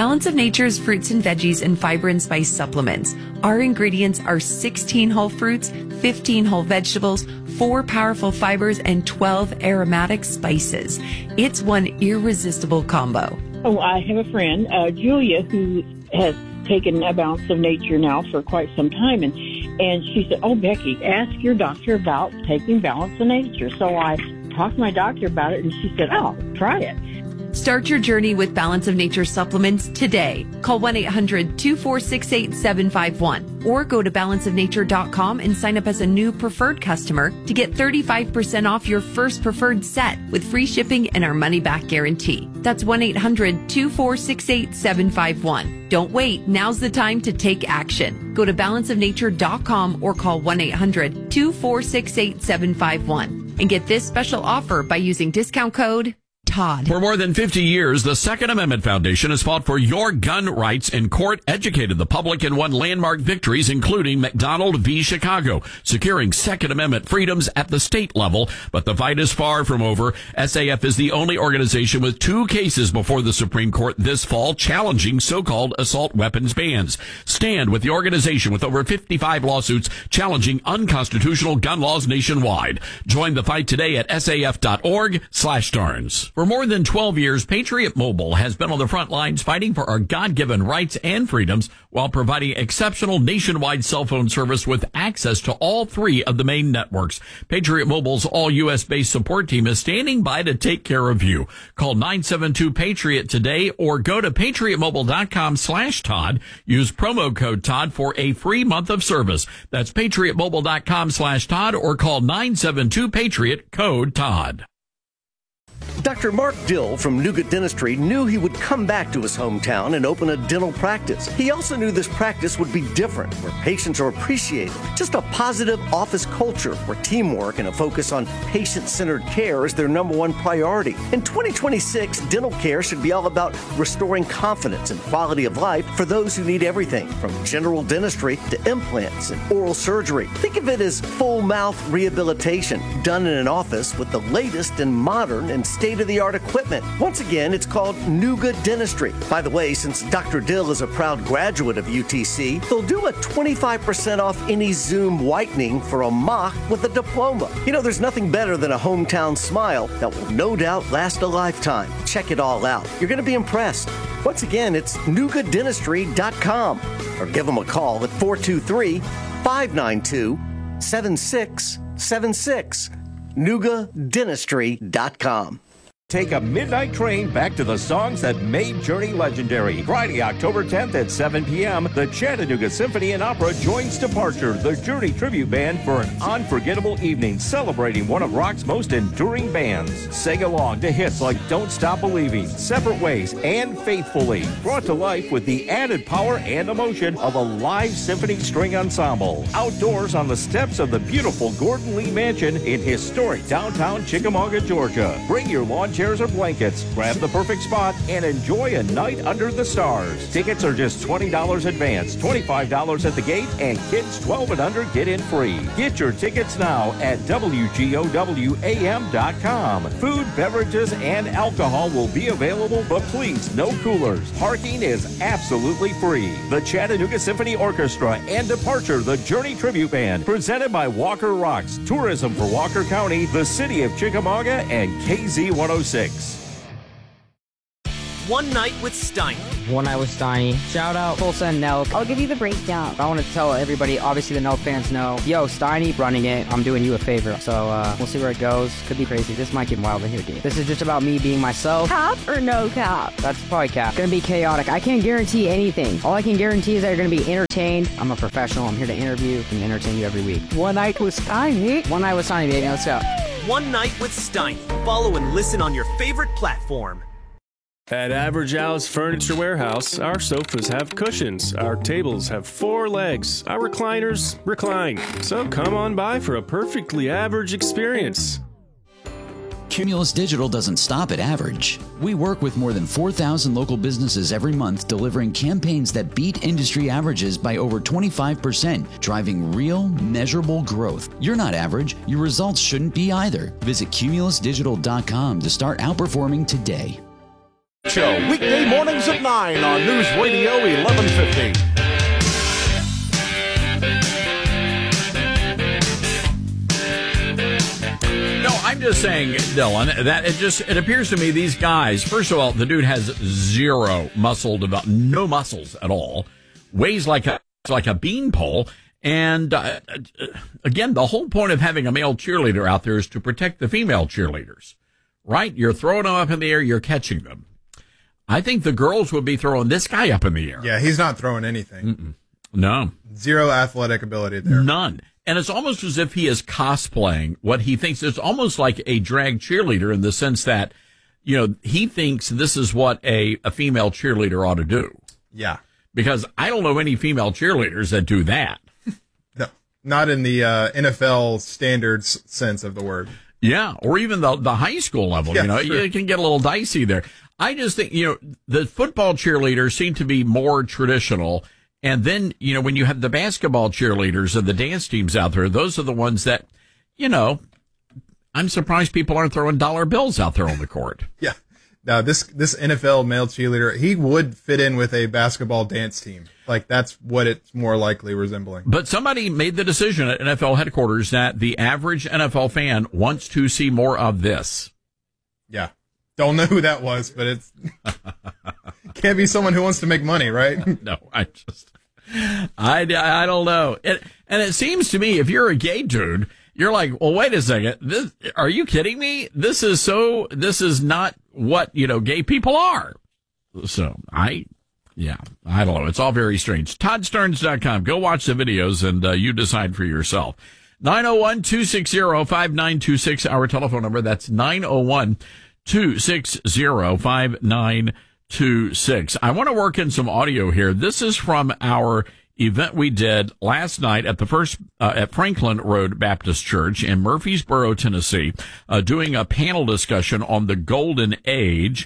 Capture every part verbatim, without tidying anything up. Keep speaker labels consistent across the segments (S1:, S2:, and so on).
S1: Balance of Nature's fruits and veggies and fiber and spice supplements. Our ingredients are sixteen whole fruits, fifteen whole vegetables, four powerful fibers, and twelve aromatic spices. It's one irresistible combo.
S2: Oh, I have a friend, uh, Julia, who has taken a Balance of Nature now for quite some time, and and she said, "Oh, Becky, ask your doctor about taking Balance of Nature." So I talked to my doctor about it, and she said, "Oh, try it."
S1: Start your journey with Balance of Nature supplements today. Call one eight hundred two four six eight seven five one or go to balance of nature dot com and sign up as a new preferred customer to get thirty-five percent off your first preferred set with free shipping and our money-back guarantee. That's one eight hundred two four six eight seven five one. Don't wait. Now's the time to take action. Go to balance of nature dot com or call one eight hundred two four six eight seven five one and get this special offer by using discount code Todd.
S3: For more than fifty years, the Second Amendment Foundation has fought for your gun rights in court, educated the public, and won landmark victories, including McDonald v. Chicago, securing Second Amendment freedoms at the state level. But the fight is far from over. S A F is the only organization with two cases before the Supreme Court this fall challenging so-called assault weapons bans. Stand with the organization with over fifty-five lawsuits challenging unconstitutional gun laws nationwide. Join the fight today at S A F dot org slash Starnes. For more than twelve years, Patriot Mobile has been on the front lines fighting for our God-given rights and freedoms while providing exceptional nationwide cell phone service with access to all three of the main networks. Patriot Mobile's all-U S based support team is standing by to take care of you. Call nine seven two PATRIOT today or go to patriot mobile dot com slash Todd. Use promo code Todd for a free month of service. That's patriot mobile dot com slash Todd or call nine seven two PATRIOT, code Todd.
S4: Doctor Mark Dill from Nuga Dentistry knew he would come back to his hometown and open a dental practice. He also knew this practice would be different, where patients are appreciated. Just a positive office culture where teamwork and a focus on patient-centered care is their number one priority. In twenty twenty-six, dental care should be all about restoring confidence and quality of life for those who need everything from general dentistry to implants and oral surgery. Think of it as full mouth rehabilitation done in an office with the latest and modern and state-of-the-art equipment. Once again, it's called Nuga Dentistry. By the way, since Doctor Dill is a proud graduate of U T C, they'll do a twenty-five percent off any Zoom whitening for a mock with a diploma. You know, there's nothing better than a hometown smile that will no doubt last a lifetime. Check it all out. You're going to be impressed. Once again, it's nuga dentistry dot com or give them a call at four two three, five nine two, seven six seven six. nuga dentistry dot com.
S5: Take a midnight train back to the songs that made Journey legendary. Friday, October tenth at seven p.m., the Chattanooga Symphony and Opera joins Departure, the Journey tribute band, for an unforgettable evening celebrating one of rock's most enduring bands. Sing along to hits like Don't Stop Believing, Separate Ways, and Faithfully, brought to life with the added power and emotion of a live symphony string ensemble. Outdoors on the steps of the beautiful Gordon Lee Mansion in historic downtown Chickamauga, Georgia. Bring your lawn chairs or blankets, grab the perfect spot, and enjoy a night under the stars. Tickets are just twenty dollars advance, twenty-five dollars at the gate, and kids twelve and under get in free. Get your tickets now at W G O W A M dot com. Food, beverages, and alcohol will be available, but please, no coolers. Parking is absolutely free. The Chattanooga Symphony Orchestra and Departure, the Journey Tribute Band, presented by Walker Rocks, Tourism for Walker County, the City of Chickamauga, and K Z one oh six.
S6: One Night with Steiny.
S7: One Night with Steiny. Shout out Tulsa and Nelk.
S8: I'll give you the breakdown.
S7: I want to tell everybody, obviously the Nelk fans know, yo, Steiny running it. I'm doing you a favor. So uh, we'll see where it goes. Could be crazy. This might get wild in here, dude. This is just about me being myself.
S8: Cap or no cap?
S7: That's probably cap. It's gonna be chaotic. I can't guarantee anything. All I can guarantee is that you're gonna be entertained. I'm a professional. I'm here to interview and entertain you every week.
S8: One Night with Steiny.
S7: One Night with Steiny, baby. Let's go.
S6: One Night with Steiny. Follow and listen on your favorite platform.
S9: At Average Al's Furniture Warehouse, our sofas have cushions, our tables have four legs, our recliners recline. So come on by for a perfectly average experience.
S10: Cumulus Digital doesn't stop at average. We work with more than four thousand local businesses every month, delivering campaigns that beat industry averages by over twenty-five percent, driving real, measurable growth. You're not average. Your results shouldn't be either. Visit cumulus digital dot com to start outperforming today.
S11: Show, weekday mornings at nine on News Radio eleven fifty.
S3: No, I'm just saying, Dylan, that it just, it appears to me these guys, first of all, the dude has zero muscle development, no muscles at all, weighs like a, like a beanpole. And uh, again, the whole point of having a male cheerleader out there is to protect the female cheerleaders, right? You're throwing them up in the air, you're catching them. I think the girls would be throwing this guy up in the air.
S12: Yeah, he's not throwing anything.
S3: Mm-mm. No.
S12: Zero athletic ability there.
S3: None. And it's almost as if he is cosplaying what he thinks. It's almost like a drag cheerleader in the sense that, you know, he thinks this is what a, a female cheerleader ought to do.
S12: Yeah.
S3: Because I don't know any female cheerleaders that do that.
S12: No, not in the uh, N F L standards sense of the word.
S3: Yeah, or even the the high school level.
S12: Yeah,
S3: you know,
S12: sure.
S3: it can get a little dicey there. I just think, you know, the football cheerleaders seem to be more traditional. And then, you know, when you have the basketball cheerleaders and the dance teams out there, those are the ones that, you know, I'm surprised people aren't throwing dollar bills out there on the court.
S12: Yeah. Now, this this N F L male cheerleader, he would fit in with a basketball dance team. Like, that's what it's more likely resembling.
S3: But somebody made the decision at N F L headquarters that the average N F L fan wants to see more of this.
S12: Yeah. Don't know who that was, but it's can't be someone who wants to make money, right?
S3: No, I just, I, I don't know. It, and it seems to me, if you're a gay dude, you're like, well, wait a second. This, are you kidding me? This is so, this is not what, you know, gay people are. So I, yeah, I don't know. It's all very strange. Todd Stearns dot com. Go watch the videos and uh, you decide for yourself. nine oh one, two six zero, five nine two six, our telephone number. That's nine oh one, two six zero, five nine two six. I want to work in some audio here. This is from our event we did last night at the first uh, at Franklin Road Baptist Church in Murfreesboro, Tennessee, uh, doing a panel discussion on the Golden Age.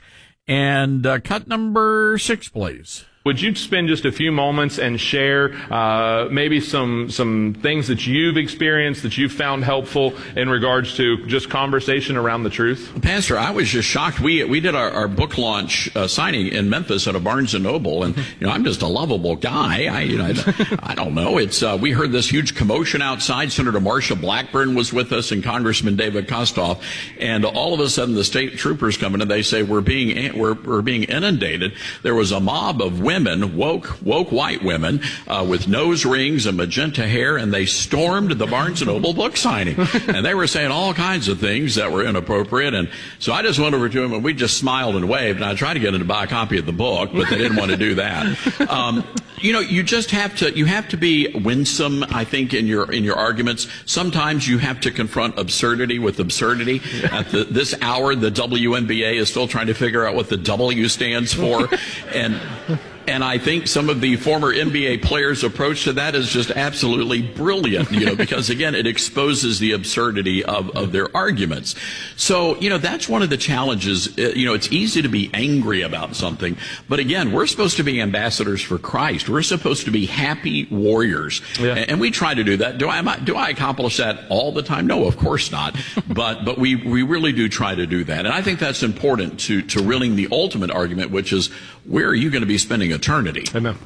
S3: And uh, cut number six, please.
S13: Would you spend just a few moments and share uh, maybe some some things that you've experienced that you've found helpful in regards to just conversation around the truth?
S3: Pastor, I was just shocked. We we did our, our book launch uh, signing in Memphis at a Barnes and Noble, and you know I'm just a lovable guy. I you know I, I don't know. It's uh, we heard this huge commotion outside. Senator Marsha Blackburn was with us, and Congressman David Kostoff, and all of a sudden the state troopers come in and they say we're being we're we're being inundated. There was a mob of women. Women, woke, woke white women uh, with nose rings and magenta hair, and they stormed the Barnes and Noble book signing. And they were saying all kinds of things that were inappropriate. And so I just went over to them, and we just smiled and waved. And I tried to get them to buy a copy of the book, but they didn't want to do that. Um, you know, you just have to you have to be winsome, I think, in your in your arguments. Sometimes you have to confront absurdity with absurdity. At the, this hour, the W N B A is still trying to figure out what the W stands for, and. And I think some of the former N B A players' approach to that is just absolutely brilliant, you know, because, again, it exposes the absurdity of, of their arguments. So, you know, that's one of the challenges. You know, it's easy to be angry about something. But, again, we're supposed to be ambassadors for Christ. We're supposed to be happy warriors. Yeah. And we try to do that. Do I, do I accomplish that all the time? No, of course not. But but we, we really do try to do that. And I think that's important to, to reeling the ultimate argument, which is, where are you going to be spending eternity?
S13: Amen.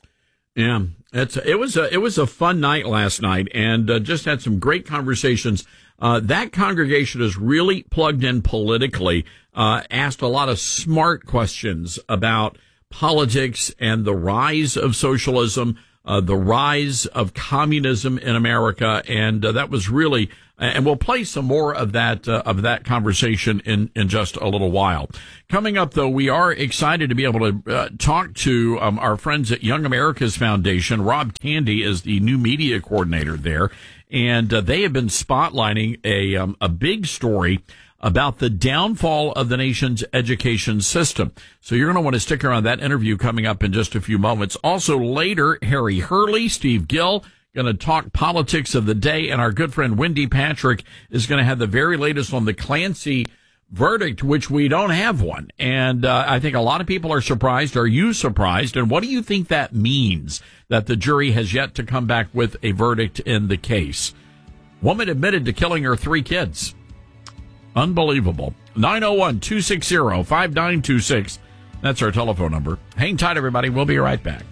S3: Yeah, it's it was a it was a fun night last night, and uh, just had some great conversations. Uh, that congregation is really plugged in politically. Uh, asked a lot of smart questions about politics and the rise of socialism, uh, the rise of communism in America, and uh, that was really. And we'll play some more of that uh, of that conversation in, in just a little while. Coming up, though, we are excited to be able to uh, talk to um, our friends at Young America's Foundation. Rob Tandy is the new media coordinator there, and uh, they have been spotlighting a um, a big story about the downfall of the nation's education system. So you're going to want to stick around. That interview coming up in just a few moments. Also later, Harry Hurley, Steve Gill, going to talk politics of the day, and our good friend Wendy Patrick is going to have the very latest on the Clancy verdict, which we don't have one. And uh, I think a lot of people are surprised. Are you surprised? And what do you think that means, that the jury has yet to come back with a verdict in the case? Woman admitted to killing her three kids. Unbelievable. nine oh one, two six zero, five nine two six. That's our telephone number. Hang tight, everybody. We'll be right back.